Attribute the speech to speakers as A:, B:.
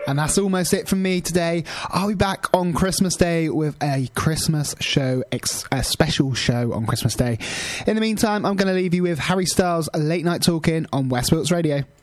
A: And that's almost it from me today. I'll be back on Christmas Day with a Christmas show, a special show on Christmas Day. In the meantime, I'm going to leave you with Harry Styles' Late Night Talking on West Wilts Radio.